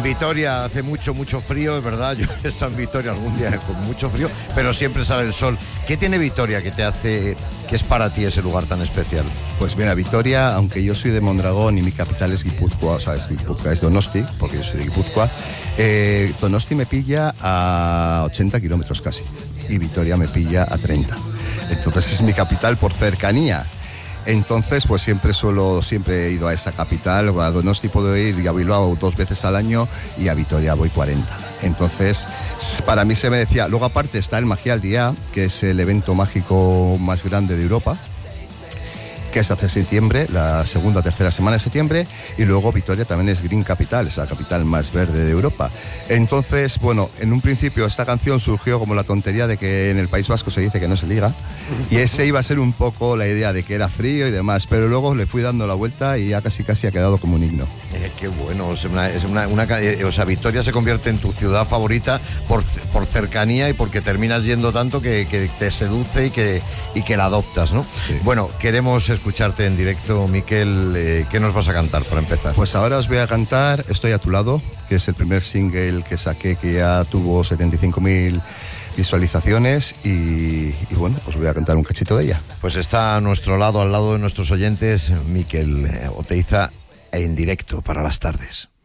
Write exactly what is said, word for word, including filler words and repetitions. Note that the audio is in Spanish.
Vitoria hace mucho, mucho frío, es verdad. Yo he estado en Vitoria algún día con mucho frío, pero siempre sale el sol. ¿Qué tiene Vitoria que te hace, que es para ti ese lugar tan especial? Pues mira, Vitoria, aunque yo soy de Mondragón y mi capital es Guipúzcoa, o sea, es Guipúzcoa, es Donosti, porque yo soy de Guipúzcoa, eh, Donosti me pilla a ochenta kilómetros casi y Vitoria me pilla a treinta. Entonces es mi capital por cercanía. Entonces, pues siempre suelo, siempre he ido a esa capital. A Donosti puedo ir y a Bilbao dos veces al año y a Vitoria voy cuarenta. Entonces, para mí se merecía. Luego aparte está el Magial Día, que es el evento mágico más grande de Europa, que es hace septiembre, la segunda o tercera semana de septiembre, y luego Vitoria también es Green Capital, es la capital más verde de Europa. Entonces, bueno, en un principio esta canción surgió como la tontería de que en el País Vasco se dice que no se liga, y ese iba a ser un poco la idea de que era frío y demás, pero luego le fui dando la vuelta y ya casi casi ha quedado como un himno. Eh, qué bueno, es una, es una, una, eh, o sea, Vitoria se convierte en tu ciudad favorita por, por cercanía y porque terminas yendo tanto que, que te seduce y que, y que la adoptas, ¿no? Sí. Bueno, queremos escucharte en directo, Miquel. Eh, ¿qué nos vas a cantar para empezar? Pues ahora os voy a cantar Estoy a tu lado, que es el primer single que saqué, que ya tuvo setenta y cinco mil visualizaciones y, y bueno, os voy a cantar un cachito de ella. Pues está a nuestro lado, al lado de nuestros oyentes, Miquel Oteiza, en directo para las tardes.